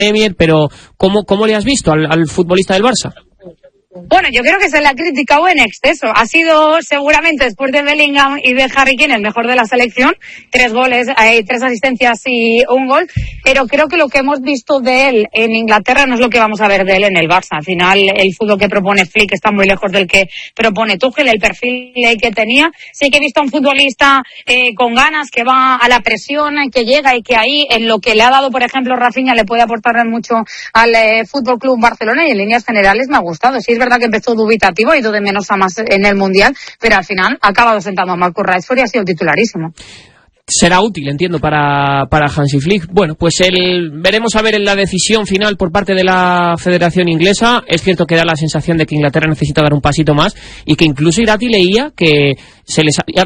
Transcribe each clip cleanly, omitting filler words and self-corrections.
Premier, pero ¿cómo le has visto al futbolista del Barça? Bueno, yo creo que se le ha criticado en exceso. Ha sido seguramente después de Bellingham y de Harry Kane el mejor de la selección. 3 goles, 3 asistencias y 1 gol. Pero creo que lo que hemos visto de él en Inglaterra no es lo que vamos a ver de él en el Barça. Al final, el fútbol que propone Flick está muy lejos del que propone Tuchel, el perfil que tenía. Sí que he visto a un futbolista con ganas, que va a la presión, que llega y que ahí, en lo que le ha dado, por ejemplo, Rafinha, le puede aportar mucho al Fútbol Club Barcelona, y en líneas generales me ha gustado. Sí, es verdad que empezó dubitativo, ha ido de menos a más en el Mundial, pero al final ha acabado sentando a Marcus Rashford y ha sido titularísimo. Será útil, entiendo, para Hansi Flick. Bueno, pues veremos a ver en la decisión final por parte de la Federación Inglesa. Es cierto que da la sensación de que Inglaterra necesita dar un pasito más, y que incluso Irati leía que se le había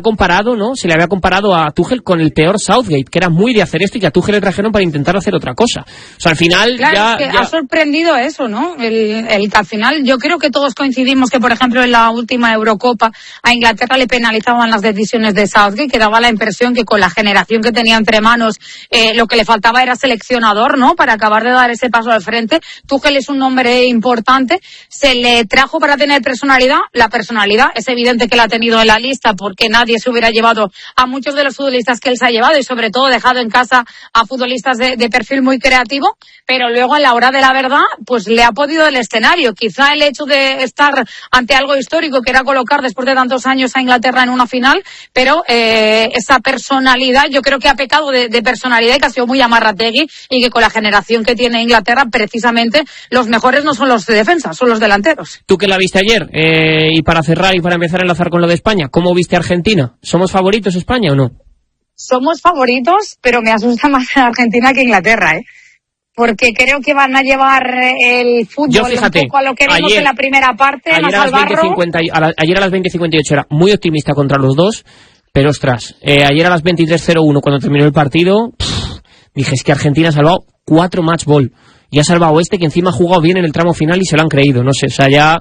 comparado a Tuchel con el peor Southgate, que era muy de hacer esto, y que a Tuchel le trajeron para intentar hacer otra cosa. O sea, al final claro, es que ha sorprendido eso, ¿no? El que al final yo creo que todos coincidimos que, por ejemplo, en la última Eurocopa a Inglaterra le penalizaban las decisiones de Southgate, que daba la impresión que con la generación que tenía entre manos lo que le faltaba era seleccionador, ¿no? Para acabar de dar ese paso al frente. Tuchel es un nombre importante, se le trajo para tener personalidad. La personalidad es evidente que la ha tenido en la lista, porque nadie se hubiera llevado a muchos de los futbolistas que él se ha llevado, y sobre todo dejado en casa a futbolistas de perfil muy creativo, pero luego a la hora de la verdad pues le ha podido el escenario. Quizá el hecho de estar ante algo histórico, que era colocar después de tantos años a Inglaterra en una final, pero esa personalidad, yo creo que ha pecado de personalidad, y que ha sido muy amarrategui, y que con la generación que tiene Inglaterra, precisamente los mejores no son los de defensa, son los delanteros. Tú que la viste ayer, y para cerrar y para empezar a enlazar con lo de España, ¿cómo viste a Argentina? ¿Somos favoritos España o no? Somos favoritos, pero me asusta más Argentina que Inglaterra, porque creo que van a llevar el fútbol un poco a lo que vimos en la primera parte, más al barro. Ayer a las 20:58 era muy optimista contra los dos, pero ostras, ayer a las 23:01 cuando terminó el partido, dije, es que Argentina ha salvado 4 match ball, y ha salvado que encima ha jugado bien en el tramo final y se lo han creído, no sé, o sea, ya...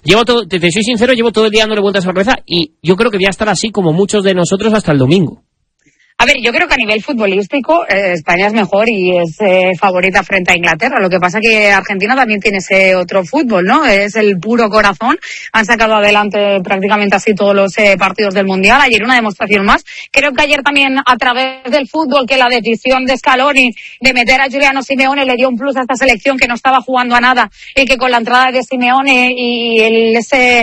te soy sincero, llevo todo el día dándole vueltas a la cabeza, y yo creo que voy a estar así como muchos de nosotros hasta el domingo. A ver, yo creo que a nivel futbolístico España es mejor y es favorita frente a Inglaterra. Lo que pasa que Argentina también tiene ese otro fútbol, ¿no? Es el puro corazón. Han sacado adelante prácticamente así todos los partidos del Mundial. Ayer una demostración más. Creo que ayer también, a través del fútbol, que la decisión de Scaloni de meter a Giuliano Simeone le dio un plus a esta selección que no estaba jugando a nada, y que con la entrada de Simeone y ese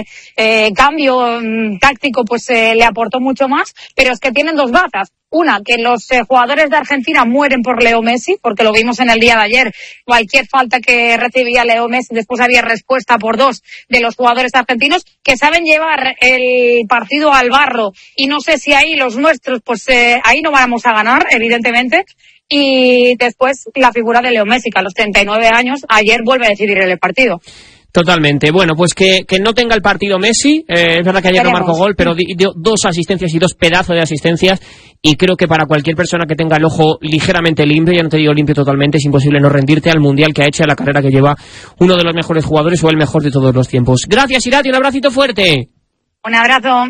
cambio táctico pues le aportó mucho más. Pero es que tienen 2 bazas. Una, que los jugadores de Argentina mueren por Leo Messi, porque lo vimos en el día de ayer. Cualquier falta que recibía Leo Messi, después había respuesta por 2 de los jugadores argentinos, que saben llevar el partido al barro. Y no sé si ahí los nuestros, pues ahí no vamos a ganar, evidentemente. Y después la figura de Leo Messi, que a los 39 años, ayer vuelve a decidir el partido. Totalmente. Bueno, pues que no tenga el partido Messi. Es verdad que ayer no marcó gol, pero dio 2 asistencias y 2 pedazos de asistencias. Y creo que para cualquier persona que tenga el ojo ligeramente limpio, ya no te digo limpio totalmente, es imposible no rendirte al Mundial que ha hecho, a la carrera que lleva uno de los mejores jugadores o el mejor de todos los tiempos. Gracias, Irati. Un abracito fuerte. Un abrazo.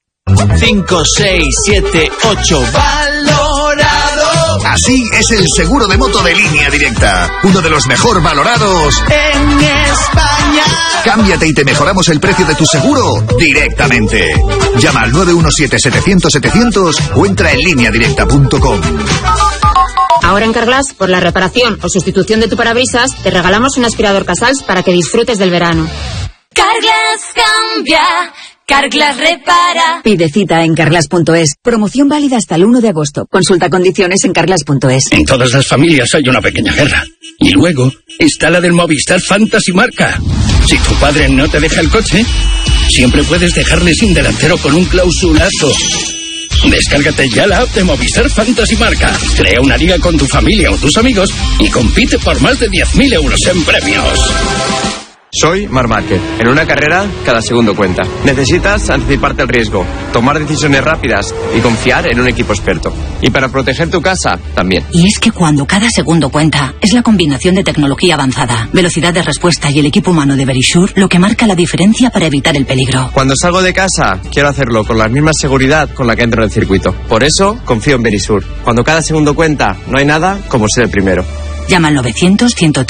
5, 6, 7, 8. ¡Valorado! Así es el seguro de moto de Línea Directa. Uno de los mejor valorados en España. Cámbiate y te mejoramos el precio de tu seguro directamente. Llama al 917-700-700 o entra en lineadirecta.com. Ahora en Carglass, por la reparación o sustitución de tu parabrisas, te regalamos un aspirador Casals para que disfrutes del verano. Carglass cambia. Carglass repara. Pide cita en carglass.es. Promoción válida hasta el 1 de agosto. Consulta condiciones en carglass.es. En todas las familias hay una pequeña guerra. Y luego está la del Movistar Fantasy Marca. Si tu padre no te deja el coche, siempre puedes dejarle sin delantero con un clausulazo. Descárgate ya la app de Movistar Fantasy Marca. Crea una liga con tu familia o tus amigos y compite por más de 10.000 euros en premios. Soy Marc Márquez. En una carrera, cada segundo cuenta. Necesitas anticiparte al riesgo, tomar decisiones rápidas y confiar en un equipo experto. Y para proteger tu casa, también. Y es que cuando cada segundo cuenta, es la combinación de tecnología avanzada, velocidad de respuesta y el equipo humano de Verisure lo que marca la diferencia para evitar el peligro. Cuando salgo de casa, quiero hacerlo con la misma seguridad con la que entro en el circuito. Por eso, confío en Verisure. Cuando cada segundo cuenta, no hay nada como ser el primero. Llama al 900 103